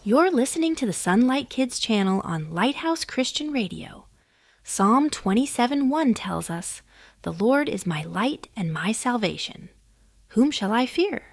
You're listening to the Sunlight Kids channel on Lighthouse Christian Radio. Psalm 27:1 tells us, "The Lord is my light and my salvation. Whom shall I fear?